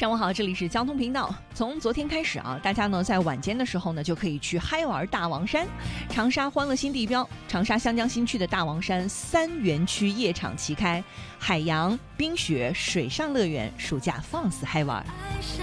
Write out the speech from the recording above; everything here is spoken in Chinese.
上午好，这里是交通频道。从昨天开始啊，大家呢在晚间的时候呢就可以去嗨玩大王山。长沙欢乐新地标，长沙香江新区的大王山3园区夜场齐开，海洋、冰雪、水上乐园，暑假放肆嗨玩。